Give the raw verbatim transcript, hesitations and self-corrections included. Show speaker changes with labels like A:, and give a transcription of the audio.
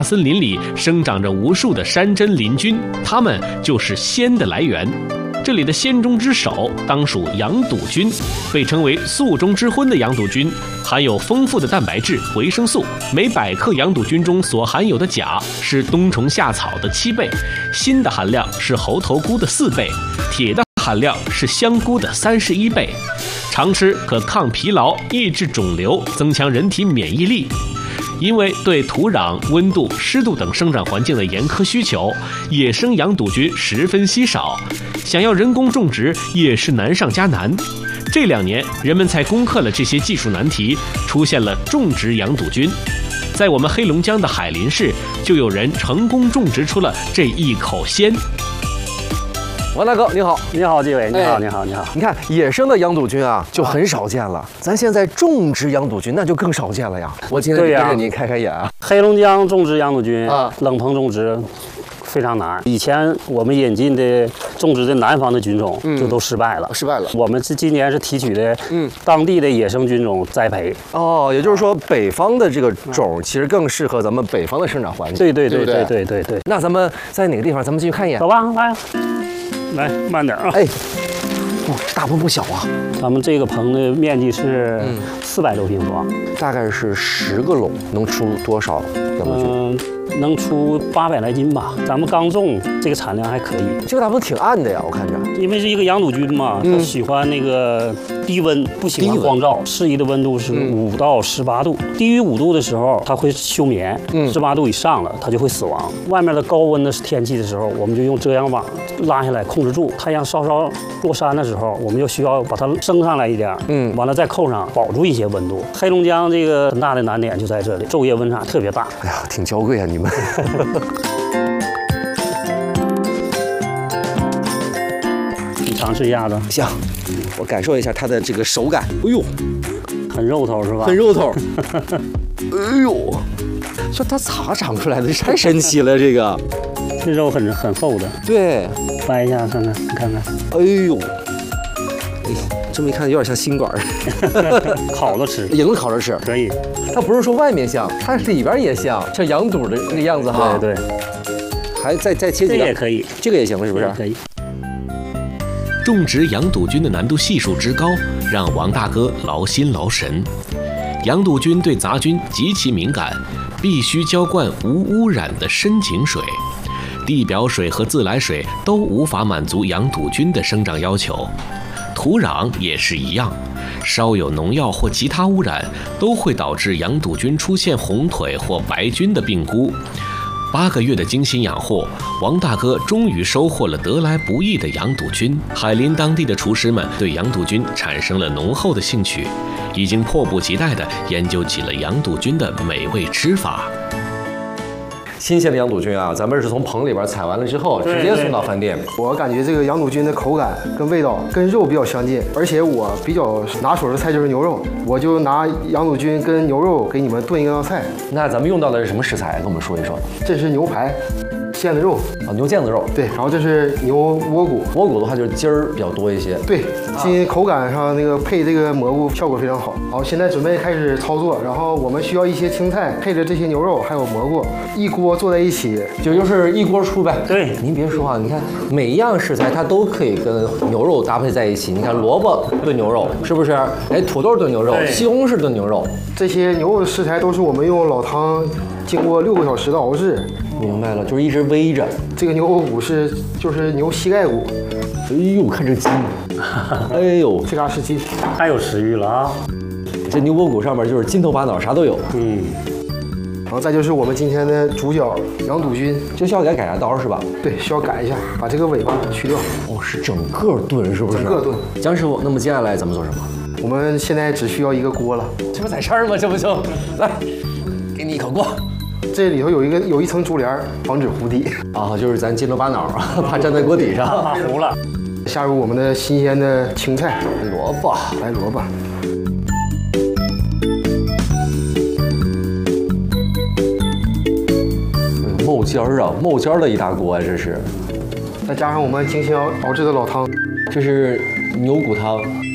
A: 森林里生长着无数的山珍鳞菌，它们就是鲜的来源。这里的鲜中之首当属羊肚菌，被称为素中之荤的羊肚菌含有丰富的蛋白质、维生素。每百克羊肚菌中所含有的钾是冬虫夏草的七倍，锌的含量是猴头菇的四倍，铁的含量是香菇的三十一倍。常吃可抗疲劳、抑制肿瘤、增强人体免疫力。因为对土壤、温度、湿度等生长环境的严苛需求，野生羊肚菌十分稀少，想要人工种植也是难上加难。这两年，人们才攻克了这些技术难题，出现了种植羊肚菌。在我们黑龙江的海林市，就有人成功种植出了这一口鲜。
B: 王大哥，你好，
C: 你好，纪委，你好，你好，你好。
B: 你看，野生的羊肚菌啊，就很少见了。咱现在种植羊肚菌，那就更少见了呀。我今天跟着您开开眼啊。
C: 黑龙江种植羊肚菌啊，冷棚种植非常难。以前我们引进的种植的南方的菌种就都失败了，
B: 失败了。
C: 我们是今年是提取的嗯当地的野生菌种栽培。
B: 哦，也就是说，北方的这个种其实更适合咱们北方的生长环境。
C: 对对对对对对对。
B: 那咱们在哪个地方？咱们进去看一眼。
C: 走吧，来。来，慢点啊！
B: 哎，哇，这大棚不小啊！
C: 咱们这个棚的面积是四百多平方，
B: 大概是十个笼，能出多少羊肚菌？
C: 嗯，能出八百来斤吧。咱们刚种，这个产量还可以。
B: 这个大棚挺暗的呀，我看着。
C: 因为是一个羊肚菌嘛，它喜欢那个低温，不喜欢光照，适宜的温度是五到十八度。低于五度的时候，它会休眠；十八度以上了，它就会死亡。外面的高温的天气的时候，我们就用遮阳网拉下来控制住。太阳稍稍落山的时候，我们就需要把它升上来一点，嗯，完了再扣上，保住一些温度。黑龙江这个很大的难点就在这里，昼夜温差特别大。
B: 哎呀，挺娇贵啊，你们。
C: 你尝试一下子，
B: 行，我感受一下它的这个手感。哎呦，
C: 很肉头是吧？
B: 很肉头。哎呦，说它咋长出来的？太神奇了，这个。
C: 这肉很很厚的。
B: 对，
C: 掰一下看看，你看看。
B: 哎呦，哎，这么一看有点像心管。
C: 烤着吃，
B: 也能烤着吃，
C: 可以。
B: 它不是说外面像，它里边也像，像羊肚的那个样子哈。
C: 对对。
B: 还再再切几个？
C: 这个也可以，
B: 这个也行，是不是？
C: 可以。
A: 种植羊肚菌的难度系数之高，让王大哥劳心劳神。羊肚菌对杂菌极其敏感，必须浇灌无污染的深井水，地表水和自来水都无法满足羊肚菌的生长要求。土壤也是一样，稍有农药或其他污染，都会导致羊肚菌出现红腿或白菌的病菇。八个月的精心养护，王大哥终于收获了得来不易的羊肚菌。海林当地的厨师们对羊肚菌产生了浓厚的兴趣，已经迫不及待地研究起了羊肚菌的美味吃法。
B: 新鲜的羊肚菌啊，咱们是从棚里边采完了之后，直接送到饭店。
D: 我感觉这个羊肚菌的口感跟味道跟肉比较相近，而且我比较拿手的菜就是牛肉，我就拿羊肚菌跟牛肉给你们炖一道菜。
B: 那咱们用到的是什么食材？跟我们说一说。
D: 这是牛排。腱子肉
B: 啊，牛腱子肉，
D: 对，然后这是牛窝骨，
B: 窝骨的话就是筋儿比较多一些，
D: 对，今口感上那个配这个蘑菇效果非常好。好，现在准备开始操作，然后我们需要一些青菜配着这些牛肉还有蘑菇，一锅做在一起，
B: 就就是一锅出呗。
C: 对，
B: 您别说啊，你看每一样食材它都可以跟牛肉搭配在一起。你看萝卜炖牛肉是不是？哎，土豆炖牛肉，西红柿炖牛肉，
D: 这些牛肉的食材都是我们用老汤经过六个小时的熬制。
B: 明白了，就是一直煨着。
D: 这个牛窝骨是就是牛膝盖骨。
B: 哎呦，看这筋，哎呦，
D: 这嘎是筋，
C: 太有食欲了啊！
B: 这牛窝骨上面就是筋头巴脑啥都有。
C: 嗯。
D: 然后再就是我们今天的主角羊肚菌，
B: 就需要给它改下刀是吧？
D: 对，需要改一下，把这个尾巴去掉。
B: 哦，是整个炖是不是？
D: 整个炖。
B: 姜师傅，那么接下来咱们做什么？
D: 我们现在只需要一个锅了。
B: 这不在这儿吗？这不就来，给你一口锅。
D: 这里头有一个有一层竹帘，防止糊底
B: 啊，就是咱筋头巴脑，怕站在锅底上
C: 糊了。
D: 下入我们的新鲜的青菜、
B: 萝卜、
D: 白萝卜，
B: 冒尖儿啊，冒尖儿的一大锅啊，这是。
D: 再加上我们精心熬制的老汤，
B: 这是牛骨汤。